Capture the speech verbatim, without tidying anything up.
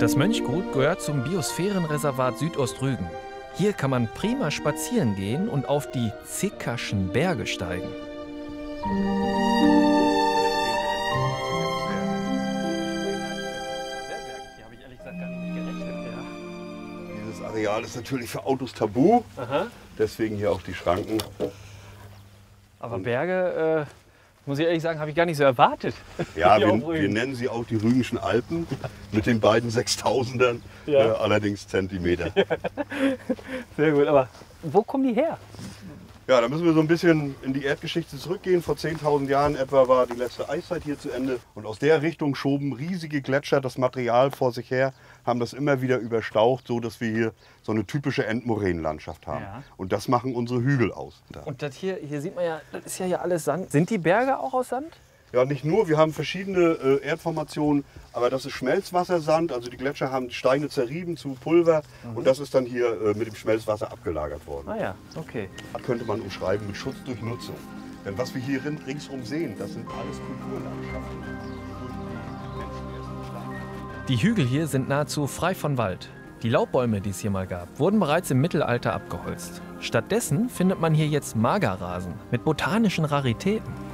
Das Mönchgut gehört zum Biosphärenreservat Südostrügen. Hier kann man prima spazieren gehen und auf die Zickerschen Berge steigen. Dieses Areal ist natürlich für Autos tabu, Aha. deswegen hier auch die Schranken. Aber Berge, äh, muss ich ehrlich sagen, habe ich gar nicht so erwartet. Ja, Die wir, auf Rügen. wir nennen sie auch die Rügenschen Alpen mit den beiden Sechstausendern, Ja. äh, allerdings Zentimeter. Sehr gut, aber wo kommen die her? Ja, da müssen wir so ein bisschen in die Erdgeschichte zurückgehen. Vor zehntausend Jahren etwa war die letzte Eiszeit hier zu Ende. Und aus der Richtung schoben riesige Gletscher das Material vor sich her, haben das immer wieder überstaucht, so dass wir hier so eine typische Endmoränenlandschaft haben. Ja. Und das machen unsere Hügel aus. Da. Und das hier, hier sieht man ja, das ist ja hier alles Sand. Sind die Berge auch aus Sand? Ja, nicht nur, wir haben verschiedene äh, Erdformationen, aber das ist Schmelzwassersand. Also die Gletscher haben die Steine zerrieben zu Pulver und das ist dann hier äh, mit dem Schmelzwasser abgelagert worden. Ah ja, okay. Das könnte man umschreiben mit Schutz durch Nutzung. Denn was wir hier ringsum sehen, das sind alles Kulturlandschaften. Die Hügel hier sind nahezu frei von Wald. Die Laubbäume, die es hier mal gab, wurden bereits im Mittelalter abgeholzt. Stattdessen findet man hier jetzt Magerrasen mit botanischen Raritäten.